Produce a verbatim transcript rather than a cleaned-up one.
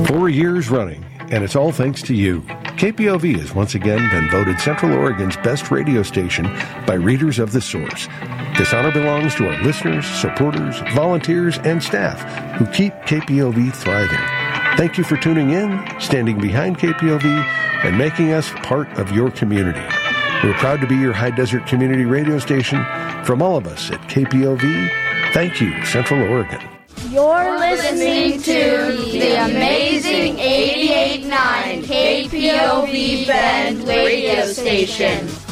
Four years running, and it's all thanks to you. K P O V has once again been voted Central Oregon's best radio station by readers of The Source. This honor belongs to our listeners, supporters, volunteers, and staff who keep K P O V thriving. Thank you for tuning in, standing behind K P O V, and making us part of your community. We're proud to be your high desert community radio station. From all of us at K P O V, thank you, Central Oregon. You're listening to the amazing eighty-eight point nine K P O V Bend radio station.